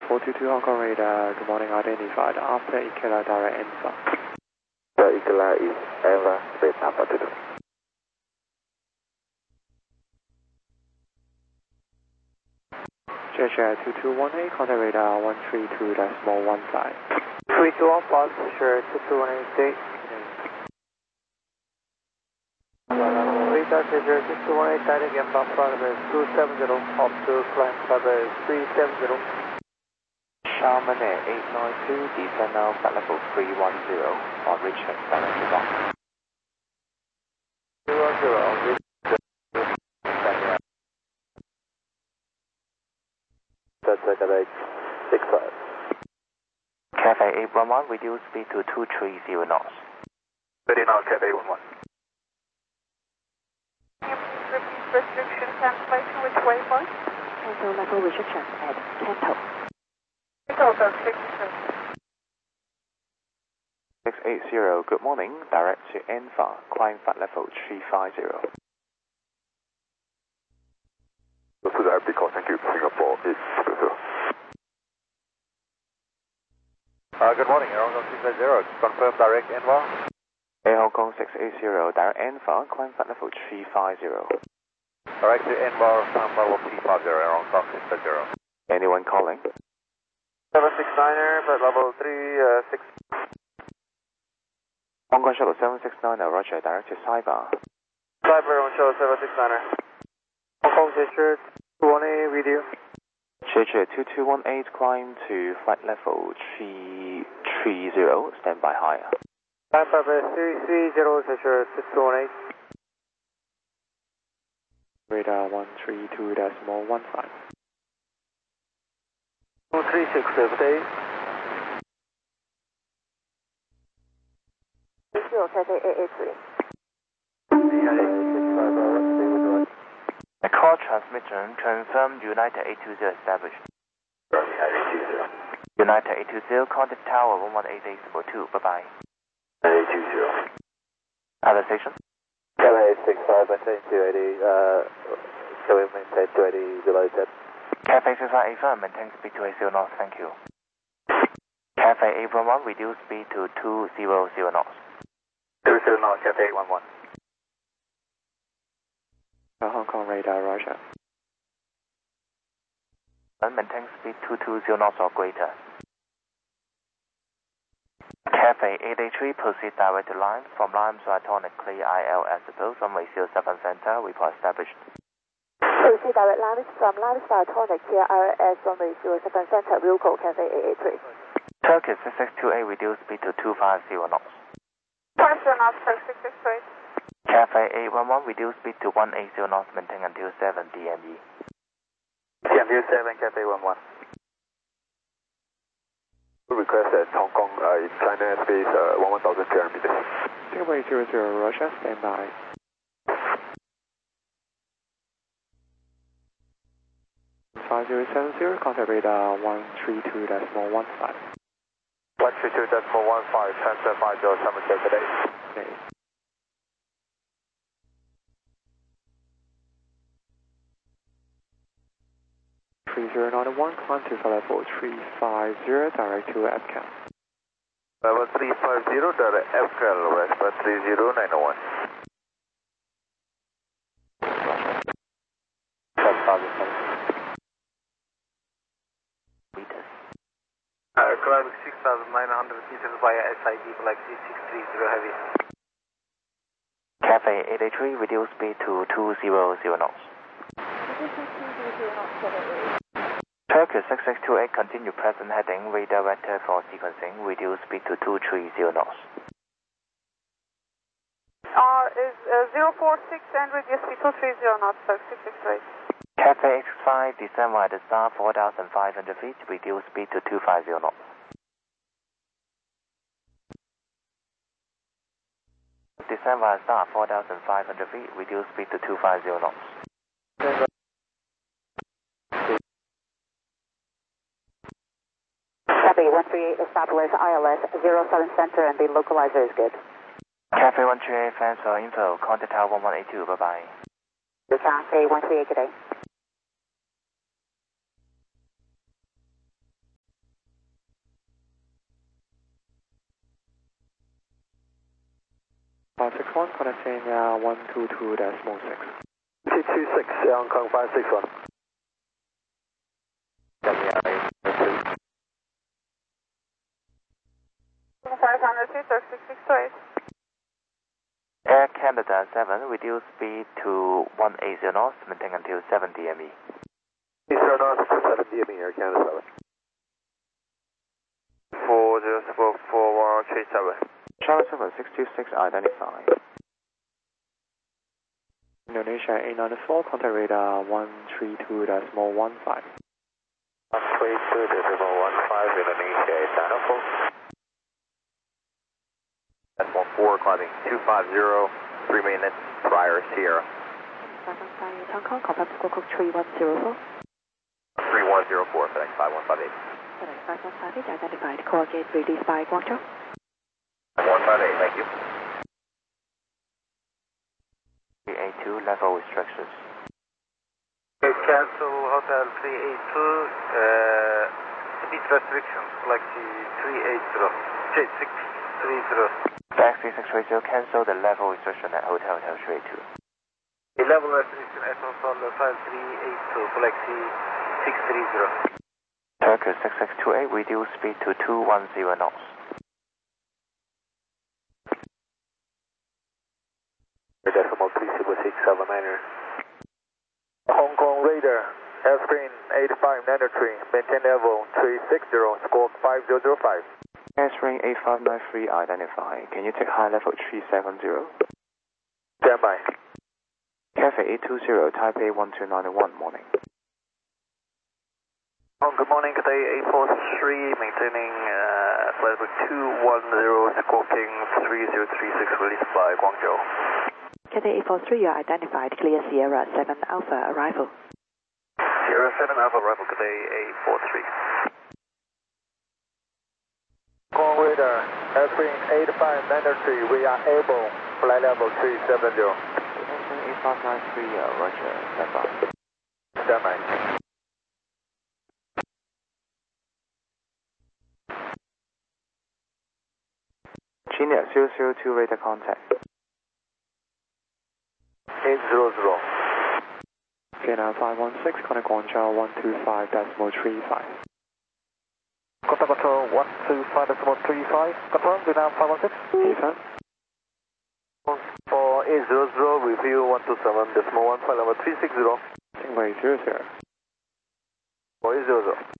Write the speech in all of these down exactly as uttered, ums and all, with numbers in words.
four two two Hong Kong radar, good morning, identified after Ikela direct info. The Ikela is Eva, space Alpha two two. J H two two one eight, contact radar one three two decimal one five. three two one five, sure, two two one eight eight. Radar Treasure two two one eight, direct inbound flight level two seven zero, up to climb level three seven zero. Sharman Air eight nine two, descend now flight level three one zero, on Richmond, Balance Rock. three one zero, on Richmond. That's like a six five. Cafe eight one one, reduce speed to two three zero knots. Ready now, Cafe eight one one. Restriction cancellation, which waypoint? Cancel level restriction at Canto. Over, six six eight zero, good morning, direct to Enfa, climb flight level three five zero. This is R P call, thank you, Singapore eight zero. Uh, good morning, Air Hong Kong six eight zero, confirm direct Enfa. Air Hong Kong six eight zero, direct Enfa, climb flight level three five zero. Direct to Enfa, climb level three five zero, Air Hong Kong six eight zero. Anyone calling? seven six niner, but level three six. Hong Kong Shuttle seven six nine, roger, direct to Cyber. Cyber on show seven six niner. Hong Kong Fisher two one eight, video. J J two two one eight, climb to flight level three three zero, stand by higher. Climb level three three zero, Fisher two two one eight. Radar one three two decimal one five. two three six, day. Zero Cafe eight eight three. The call transmission confirmed United eight two zero established. United eight two zero, contact tower one one eight eight four two, bye bye. eight two zero. Other station? Cafe eight six five, maintain two eighty, uh, can we maintain two eighty below that? Cafe six five eight five, maintain speed two eighty knots, thank you. Cafe eight one one, reduce speed to two hundred knots. two zero knots, Cafe eight one one. Hong Kong radar, roger. Maintain speed two hundred twenty knots or greater. Cafe eight eight three, proceed direct to line. From line to atonically I L S suppose, runway zero seven center, report established. Proceed direct line from line to Tonic here, R S runway zero seven center, Wilco Cafe eight eight three. Turkish six six two eight, reduce speed to two fifty knots. Question off, six six eight. Cafe eight one one, reduce speed to one eighty knots, maintain until seven D M E. D M E seven, Cafe one one. Request at Hong Kong, uh, in China airspace, uh, one thousand three hundred meters. Singapore eight zero zero, roger, stand by. five zero seven zero, contact radar one three two decimal one five. one three two decimal one five, transfer five zero seven zero today. Okay. three zero nine one, climb to flight level three five zero, direct to F C A L. Level three five zero, direct F C A L, Westbound three zero nine one. Uh, climbing six thousand nine hundred meters via S I D, Galaxy six three zero heavy. Cafe eight eight three, reduce speed to two hundred knots. Turkish six six two eight, continue present heading, redirected for sequencing, reduce speed to two hundred thirty knots. R is uh, zero four six and reduce speed two three zero knots, sir, six six eight. Cafe X five, descend via the star four thousand five hundred feet, reduce speed to two hundred fifty knots. Descend via star four thousand five hundred feet, reduce speed to two hundred fifty knots. Cafe one three eight, establish I L S zero seven center and the localizer is good. Cafe one three eight, fans for info, contact tower one one eight two, bye bye. Cafe one three eight, good day. five six one, connecting uh, one two two decimal six. two two six, Hong Kong five six one. five hundred feet, six six two eight. Air Canada seven, reduce speed to one eighty knots, maintain until seven D M E. Zero knots to seven D M E, Air Canada seven. four zero four four one three seven. Charlie seven six two six identified. Indonesia eight nine four, contact radar one three two decimal one five. one three two decimal one five, Indonesia eight nine four. Decimal four, climbing two five zero, three minutes prior Sierra. five one five eight Hong Kong, confirm Squawk three one zero four. three one zero four, FedEx five one five eight. FedEx five one five eight identified, coordinate released by Guangzhou. one five eight, thank you. three eight two, level restrictions. Okay, cancel Hotel three eight two, uh, speed restrictions, Galaxy three eight zero, six three zero. Taxi six three zero, cancel the level restriction at Hotel Hotel three eight two. The level restriction at Hotel five three eight two, Galaxy six three zero. Turkish six six two eight, reduce speed to two one zero knots. Decimal three zero six seven niner. Hong Kong radar, airscreen eight five nine three, maintain level three six zero, squawk five zero zero five. Airstream eight five nine three identified. Can you take high level three seven zero? Stand by. Cafe eight two zero, Taipei one two nine one, morning. Oh, good morning, Cathay eight four three, maintaining uh, flight level two one zero, squawking three zero three six, released by Guangzhou. Cathay eight four three, you are identified, clear Sierra seven Alpha, arrival. Sierra seven Alpha, arrival, Cathay eight four three. Hong Kong radar, airscreen eight five nine three, we are able, flight level three seven zero. Airstream eight five nine three, uh, Roger, stand by. Stand by. Genius zero zero two, radar contact. eight zero zero. Vietnam five one six, connect Guangzhou one two five decimal three five. Contact control one two five decimal three five, confirm, Vietnam five one six. Ethan. For eight zero zero, review one two seven decimal one five, level three six zero. Stingray zero zero. For eight zero zero.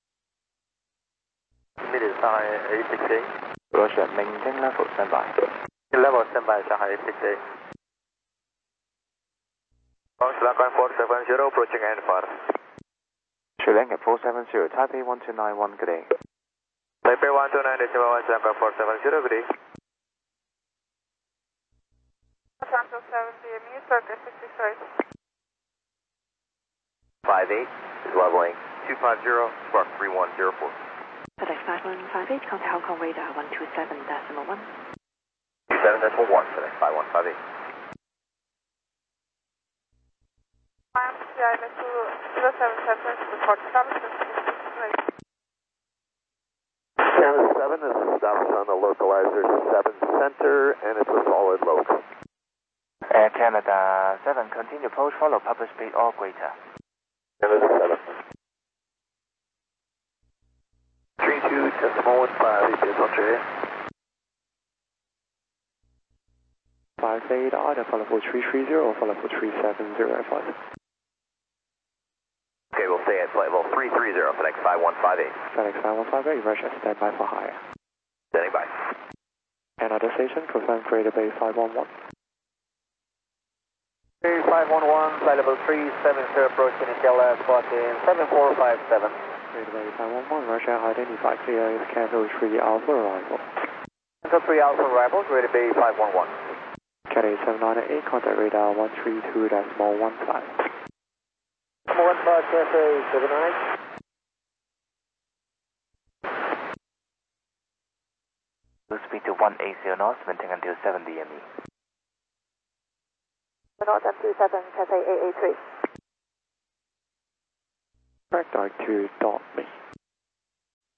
Immediate Shanghai eight six eight. Roger, maintain level, stand by. Level stand by Shanghai eight six eight. Sri Lanka four seven zero, approaching end far. Sri Lanka four seven zero, Taipei one two nine one, good day. Taipei one two nine decimal one, Sri Lanka four seven zero, good day. Central seven D M E, Turkish six six eight. five eight is leveling two five zero, spark three one zero four. FedEx five one five eight, contact Hong Kong radar one two seven decimal one. two seven decimal one, FedEx five one five eight. I am C I L two zero seven center, report status six six two eight. Canada seven is established on the localizer seven center, and it's a solid local. Air Canada seven, continue approach, follow public speed or greater. Canada seven. three two decimal one five, E P S one five eight, either follow for three three zero or follow for three seven zero five. Okay, we'll stay at flight level three three zero, FedEx five one five eight. FedEx five one five eight, Roger, stand by for higher. Standing by. Another station, confirm Greater Bay five one one. five one one, flight level three seven zero, approaching K L S, in seven four five seven. Greater Bay five one one, Roger, identify clear is Capital three Alpha arrival. Central three Alpha arrival, Greater Bay five one one. Cathay seven nine eight, contact radar one three two decimal one five. one five, Cathay seven nine. We'll speed to one eighty knots, maintain until seven D M E. North M two seven, Cathay eight eight three. Correct dark to dot me.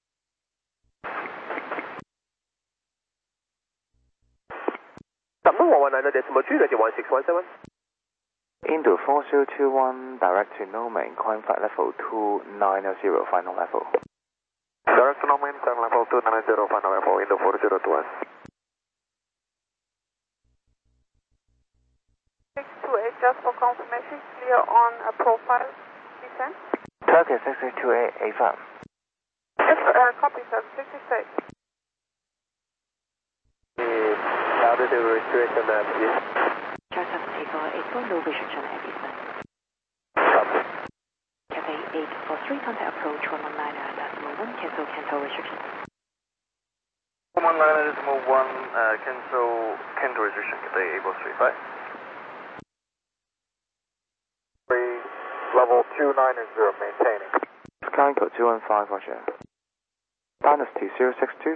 Cảm ơn. one one nine decimal two, ready one six one seven. Into four zero two one, direct to Nomain, climb flight level two nine zero, final level. Direct to Nomain, climb level two nine zero, final level, Indo four zero two one. six two eight, just for confirmation, clear on a profile descent. Turkey six two eight, affirm. Yes, uh, copy, sir, six six eight. Altitude restriction, uh, please. Joseph Takeover eight four, low restriction at Eastman. Copy. Cathay eight four three, contact approach one one nine decimal one, cancel, cancel restriction. one one nine decimal one, uh, cancel, cancel restriction, Cathay eight four three, right? Three, level two nine zero, maintaining. Sky code two one five, roger. Dynasty zero six two.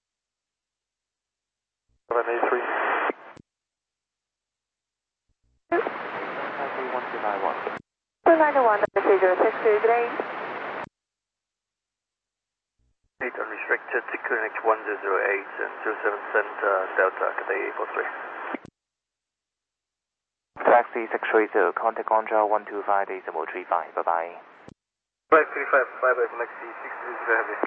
seven eight three. one two nine one. two nine one, zero six two, good day. eight unrestricted, Clinic one zero zero eight and zero seven Center, Delta, Cathay eight four three. Taxi six three zero, contact Gondra one two five decimal three five, bye bye. five three five, five Galaxy six three zero heavy.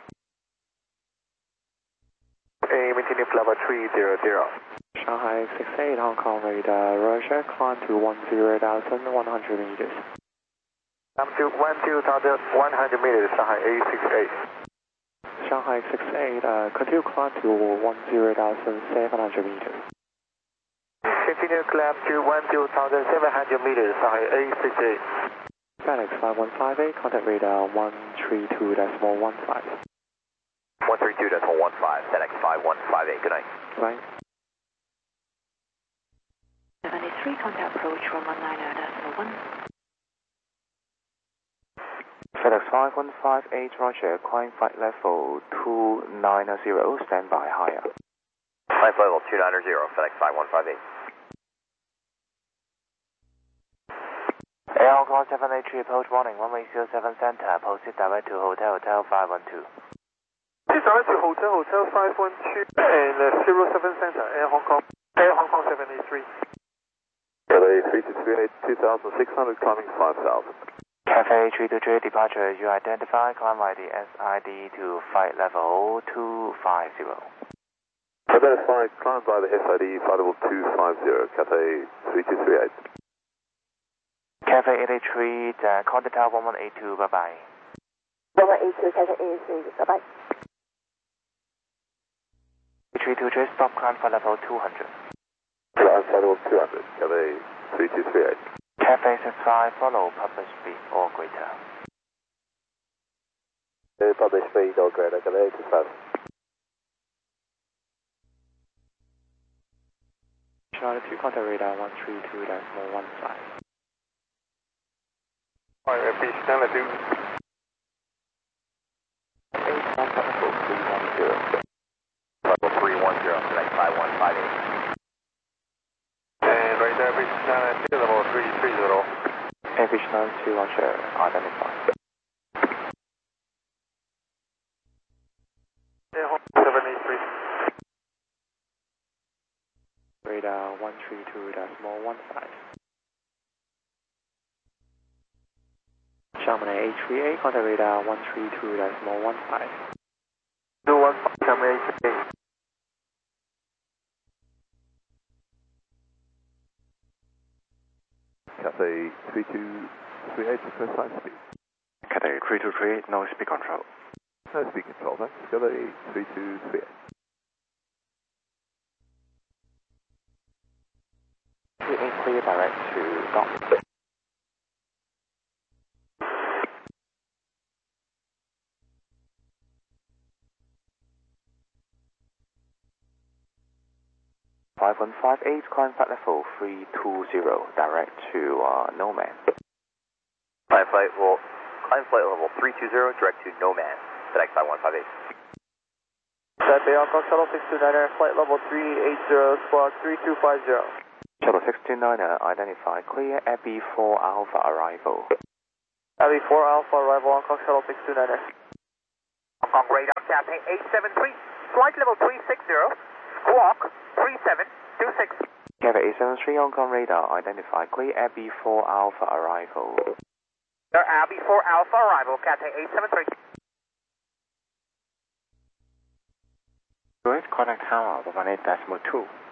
A maintaining level three zero zero. Shanghai six eight, Hong Kong radar, Roger, climb to one zero thousand one hundred meters. Climb to one two thousand one hundred meters, Shanghai A six eight. Shanghai six eight, uh, continue climb to one zero thousand seven hundred meters. Continue climb to one two thousand seven hundred meters, Shanghai A six eight. FedEx five one five eight, contact radar one three two decimal one five. one three two decimal one five, FedEx five one five eight, good night. Right. seventy-three, contact approach one one nine decimal one. FedEx five one five eight, roger, climb flight level two nine zero, stand by higher. Climb flight level two nine zero, FedEx five one five eight. Air Hong Kong seven eight three, approach warning, one way zero seven Center, proceed direct to Hotel Hotel five one two. Please direct to Hotel Hotel five one two and uh, zero seven Center, Air Hong Kong, Air Hong Kong seven eight three. Cathay three two three eight, two thousand six hundred, climbing five thousand. Cathay three two three, departure, you identify, climb I D S I D to flight level two five zero. Identify, climb by the S I D, flight level two five zero, Cathay three two three eight. Cathay eight eight three, uh, contact tower one one eight two, bye bye. one one eight two, Cathay eight three, bye bye. three two three, stop climb flight level two hundred. Climb flight level two hundred, Cathay three two three eight. Cathay six five, follow public speed or greater. Public speed or greater, Cathay six five. Charlie two, contact radar one three two decimal one five. Alright, please stand at two. eight one level three one zero. Level three one zero, FedEx five one five eight. And right there, please stand at two, level three three zero. Avish nine two, roger, identify. Air Hong Kong seven eight three. Radar one three two decimal one five. Chamonix eight three eight, contact radar one three two decimal one five. two one five, Chamonix eight three eight. Cathay three two three eight, request flight speed. Cathay three two three, no speed control. No speed control, thanks. Cathay three two three eight. three eight clear direct to Dock. five one five eight, climb flight level three two zero, direct to uh, Nomain. Climb flight level, climb flight level three two zero, direct to Nomain, FedEx five one five eight. Taipei Hong Kong Shuttle six two niner, flight level three eight zero, squawk three two five zero. Shuttle six two niner, identify, clear Abbey four Alpha arrival. Abbey four Alpha arrival, Hong Kong Shuttle six two niner. Hong Kong radar, Cathay eight seven three, flight level three six zero, squawk three seven two six. Cathay seven three Hong Kong radar, identify clear Abbey four Alpha arrival. Clear Abbey four Alpha arrival, Cathay eight seven three. Good, contact tower, one eight decimal two.